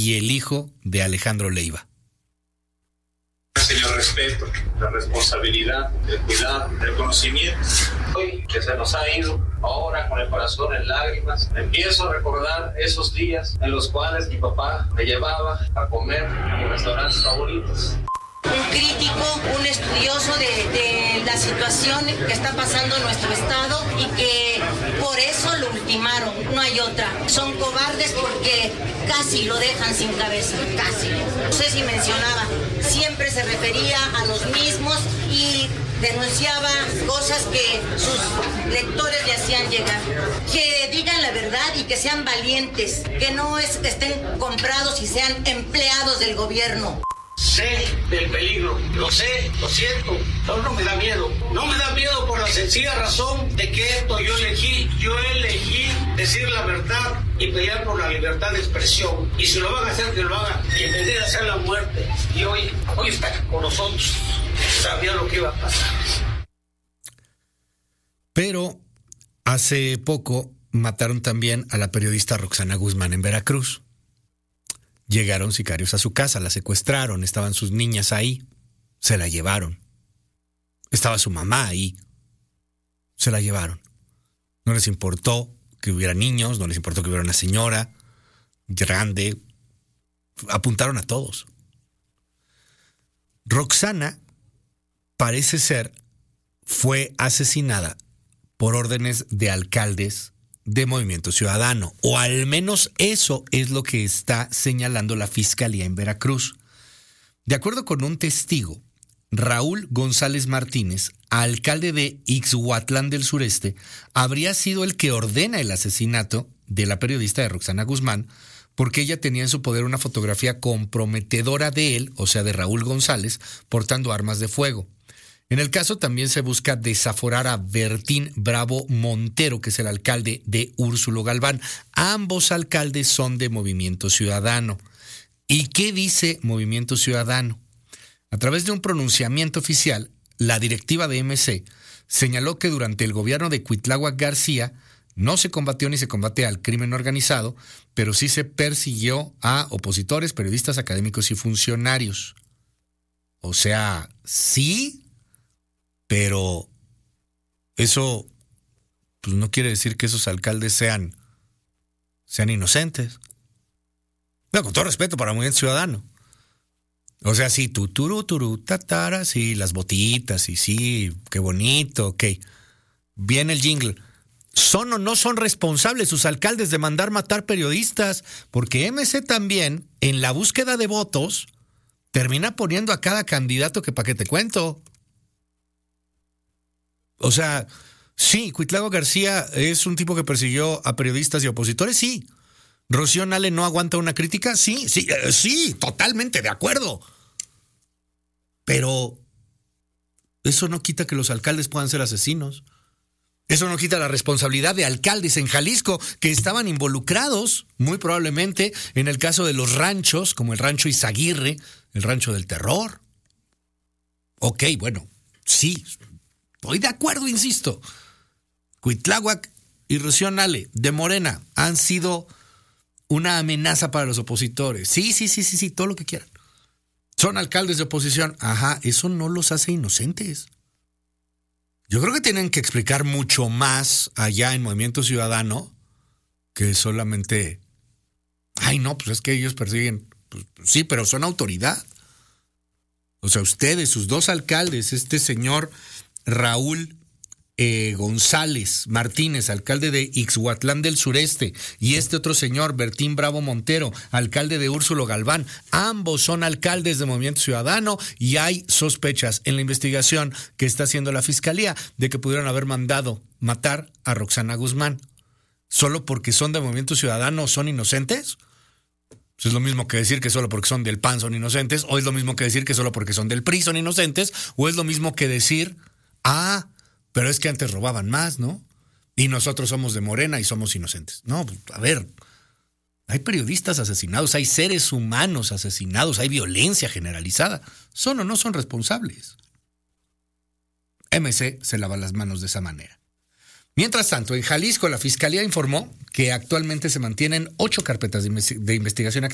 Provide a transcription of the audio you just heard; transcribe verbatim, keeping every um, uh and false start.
y el hijo de Alejandro Leiva. Señor, respeto, la responsabilidad, el cuidado, el conocimiento. Hoy que se nos ha ido, ahora con el corazón en lágrimas, empiezo a recordar esos días en los cuales mi papá me llevaba a comer en restaurantes favoritos. Un crítico, un estudioso de, de la situación que está pasando en nuestro estado y que por eso lo ultimaron, no hay otra. Son cobardes porque casi lo dejan sin cabeza, casi. No sé si mencionaba, siempre se refería a los mismos y denunciaba cosas que sus lectores le hacían llegar. Que digan la verdad y que sean valientes, que no es, estén comprados y sean empleados del gobierno. Sé del peligro, lo sé, lo siento, pero no me da miedo. No me da miedo por la sencilla razón de que esto yo elegí, yo elegí decir la verdad y pelear por la libertad de expresión. Y si lo van a hacer, que lo hagan, y en vez de hacer la muerte. Y hoy, hoy está con nosotros. Sabía lo que iba a pasar. Pero hace poco mataron también a la periodista Roxana Guzmán en Veracruz. Llegaron sicarios a su casa, la secuestraron, estaban sus niñas ahí, se la llevaron. Estaba su mamá ahí, se la llevaron. No les importó que hubiera niños, no les importó que hubiera una señora grande, apuntaron a todos. Roxana, parece ser, fue asesinada por órdenes de alcaldes de Movimiento Ciudadano, o al menos eso es lo que está señalando la Fiscalía en Veracruz. De acuerdo con un testigo, Raúl González Martínez, alcalde de Ixhuatlán del Sureste, habría sido el que ordena el asesinato de la periodista de Roxana Guzmán, porque ella tenía en su poder una fotografía comprometedora de él, o sea de Raúl González, portando armas de fuego. En el caso también se busca desaforar a Bertín Bravo Montero, que es el alcalde de Úrsulo Galván. Ambos alcaldes son de Movimiento Ciudadano. ¿Y qué dice Movimiento Ciudadano? A través de un pronunciamiento oficial, la directiva de M C señaló que durante el gobierno de Cuitláhuac García no se combatió ni se combate al crimen organizado, pero sí se persiguió a opositores, periodistas, académicos y funcionarios. O sea, sí, pero eso pues no quiere decir que esos alcaldes sean, sean inocentes. Bueno, con todo respeto para Movimiento Ciudadano. O sea, sí, tuturu, turu, tatara, sí, las botitas, y sí, qué bonito, ok. Viene el jingle. ¿Son o no son responsables sus alcaldes de mandar matar periodistas? Porque M C también, en la búsqueda de votos, termina poniendo a cada candidato que pa' qué te cuento. O sea, sí, Cuitláhuac García es un tipo que persiguió a periodistas y opositores, sí. ¿Rocío Nale no aguanta una crítica? Sí, sí, eh, sí, totalmente de acuerdo. Pero eso no quita que los alcaldes puedan ser asesinos. Eso no quita la responsabilidad de alcaldes en Jalisco que estaban involucrados, muy probablemente, en el caso de los ranchos, como el rancho Izaguirre, el rancho del terror. Ok, bueno, sí, estoy de acuerdo, insisto. Cuitláhuac y Rocío Nale de Morena han sido una amenaza para los opositores. Sí, sí, sí, sí, sí, todo lo que quieran. Son alcaldes de oposición. Ajá, eso no los hace inocentes. Yo creo que tienen que explicar mucho más allá en Movimiento Ciudadano que solamente, ay, no, pues es que ellos persiguen. Pues, sí, pero son autoridad. O sea, ustedes, sus dos alcaldes, este señor Raúl eh, González Martínez, alcalde de Ixhuatlán del Sureste, y este otro señor, Bertín Bravo Montero, alcalde de Úrsulo Galván, ambos son alcaldes de Movimiento Ciudadano y hay sospechas en la investigación que está haciendo la Fiscalía de que pudieron haber mandado matar a Roxana Guzmán. ¿Solo porque son de Movimiento Ciudadano son inocentes? Pues es lo mismo que decir que solo porque son del P A N son inocentes, o es lo mismo que decir que solo porque son del P R I son inocentes, o es lo mismo que decir, ah, pero es que antes robaban más, ¿no? Y nosotros somos de Morena y somos inocentes. No, a ver, hay periodistas asesinados, hay seres humanos asesinados, hay violencia generalizada. ¿Son o no son responsables? M C se lava las manos de esa manera. Mientras tanto, en Jalisco, la Fiscalía informó que actualmente se mantienen ocho carpetas de investigación